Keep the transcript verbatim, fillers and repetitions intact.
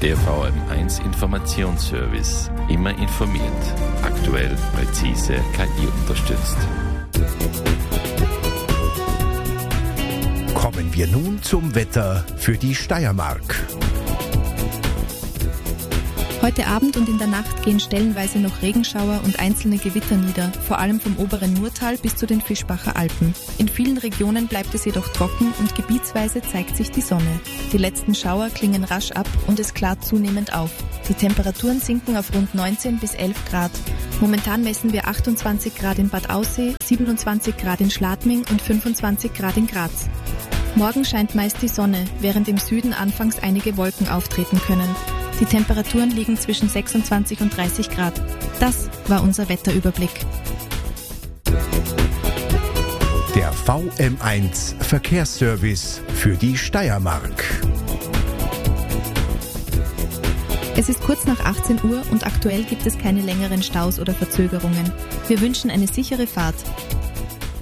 Der V M eins Informationsservice. Immer informiert. Aktuell, präzise, K I unterstützt. Kommen wir nun zum Wetter für die Steiermark. Heute Abend und in der Nacht gehen stellenweise noch Regenschauer und einzelne Gewitter nieder, vor allem vom oberen Murtal bis zu den Fischbacher Alpen. In vielen Regionen bleibt es jedoch trocken und gebietsweise zeigt sich die Sonne. Die letzten Schauer klingen rasch ab und es klart zunehmend auf. Die Temperaturen sinken auf rund neunzehn bis elf Grad. Momentan messen wir achtundzwanzig Grad in Bad Aussee, siebenundzwanzig Grad in Schladming und fünfundzwanzig Grad in Graz. Morgen scheint meist die Sonne, während im Süden anfangs einige Wolken auftreten können. Die Temperaturen liegen zwischen sechsundzwanzig und dreißig Grad. Das war unser Wetterüberblick. Der V M eins Verkehrsservice für die Steiermark. Es ist kurz nach achtzehn Uhr und aktuell gibt es keine längeren Staus oder Verzögerungen. Wir wünschen eine sichere Fahrt.